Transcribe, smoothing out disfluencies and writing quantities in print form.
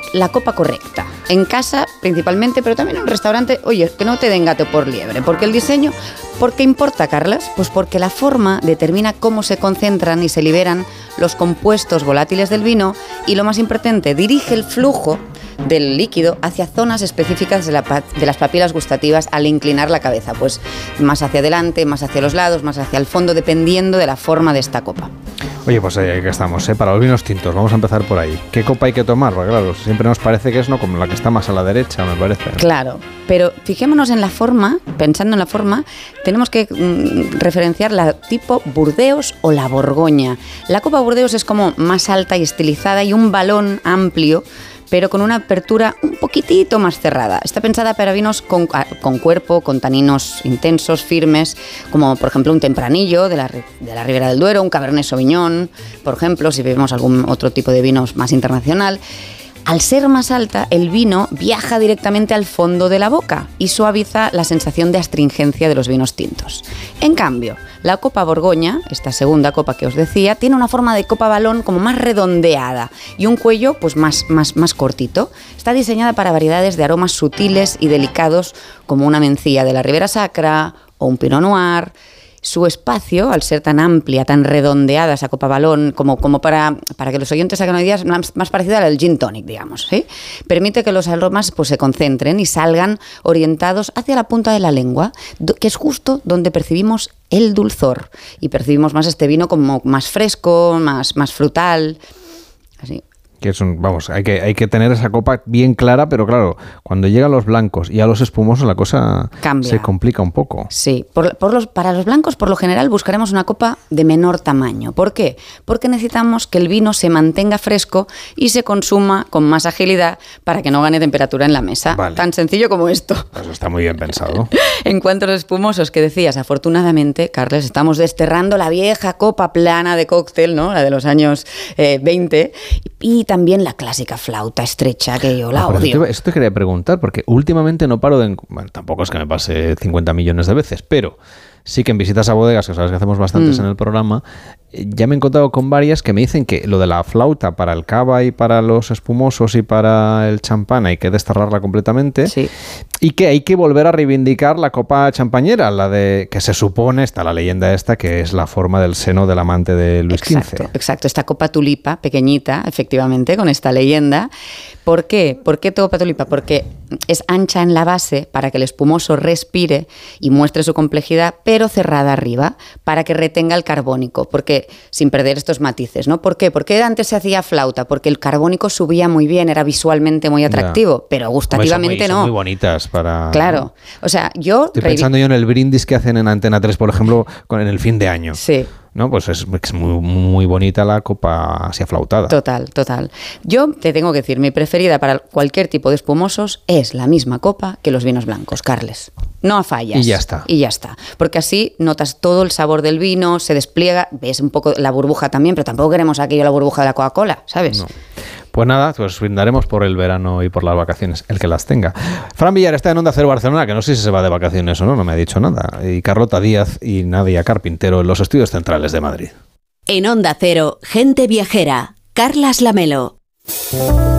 la copa correcta. En casa, principalmente, pero también en un restaurante, oye, que no te den gato por liebre. Porque el diseño, ¿por qué importa, Carlas? Pues porque la forma determina cómo se concentran y se liberan los compuestos volátiles del vino y, lo más importante, dirige el flujo del líquido hacia zonas específicas de las papilas gustativas al inclinar la cabeza, pues más hacia adelante, más hacia los lados, más hacia el fondo, dependiendo de la forma de esta copa. Oye, pues ahí que estamos, para los vinos tintos, vamos a empezar por ahí. ¿Qué copa hay que tomar? Porque claro, siempre nos parece que es como la que está más a la derecha, me parece. Claro, pero fijémonos en la forma, pensando en la forma, tenemos que referenciar la tipo Burdeos o la Borgoña. La copa Burdeos es como más alta y estilizada y un balón amplio, pero con una apertura un poquitito más cerrada. Está pensada para vinos con cuerpo, con taninos intensos, firmes, como por ejemplo un Tempranillo de la Ribera del Duero, un Cabernet Sauvignon, por ejemplo, si bebemos algún otro tipo de vinos más internacional. Al ser más alta, el vino viaja directamente al fondo de la boca y suaviza la sensación de astringencia de los vinos tintos. En cambio, la copa Borgoña, esta segunda copa que os decía, tiene una forma de copa balón como más redondeada y un cuello pues más cortito. Está diseñada para variedades de aromas sutiles y delicados como una mencía de la Ribera Sacra o un Pinot Noir. Su espacio, al ser tan amplia, tan redondeada esa copa balón, como para que los oyentes hagan una idea, es más parecida al gin tonic, digamos, ¿sí? Permite que los aromas pues, se concentren y salgan orientados hacia la punta de la lengua, que es justo donde percibimos el dulzor. Y percibimos más este vino como más fresco, más frutal, así. Que es hay que tener esa copa bien clara, pero claro, cuando llegan los blancos y a los espumosos la cosa cambia. Se complica un poco. Sí, para los blancos por lo general buscaremos una copa de menor tamaño. ¿Por qué? Porque necesitamos que el vino se mantenga fresco y se consuma con más agilidad para que no gane temperatura en la mesa. Vale. Tan sencillo como esto. Eso está muy bien pensado. En cuanto a los espumosos que decías, afortunadamente, Carles, estamos desterrando la vieja copa plana de cóctel, ¿no? La de los años 20, y también la clásica flauta estrecha, que yo la odio. Eso te quería preguntar, porque últimamente no paro de... Bueno, tampoco es que me pase 50 millones de veces, pero sí que en visitas a bodegas, que sabes que hacemos bastantes en el programa, ya me he encontrado con varias que me dicen que lo de la flauta para el cava y para los espumosos y para el champán hay que desterrarla completamente. Sí. Y que hay que volver a reivindicar la copa champañera, la de que se supone, está la leyenda esta, que es la forma del seno del amante de Luis XV. Exacto, esta copa tulipa, pequeñita, efectivamente, con esta leyenda. ¿Por qué? ¿Por qué copa tulipa? Porque es ancha en la base para que el espumoso respire y muestre su complejidad, pero cerrada arriba, para que retenga el carbónico, porque sin perder estos matices, ¿no? ¿Por qué? Porque antes se hacía flauta, porque el carbónico subía muy bien, era visualmente muy atractivo, pero gustativamente son muy bonitas para... Claro, o sea, estoy pensando yo en el brindis que hacen en Antena 3, por ejemplo, en el fin de año. Sí. ¿No? Pues es muy, muy bonita la copa así aflautada. Total. Yo te tengo que decir, mi preferida para cualquier tipo de espumosos es la misma copa que los vinos blancos, Carles. No fallas. Y ya está. Porque así notas todo el sabor del vino, se despliega, ves un poco la burbuja también, pero tampoco queremos aquello la burbuja de la Coca-Cola, ¿sabes? No. Pues nada, pues brindaremos por el verano y por las vacaciones, el que las tenga. Fran Villar está en Onda Cero Barcelona, que no sé si se va de vacaciones o no me ha dicho nada. Y Carlota Díaz y Nadia Carpintero en los estudios centrales de Madrid. En Onda Cero, Gente Viajera, Carlas Lamelo.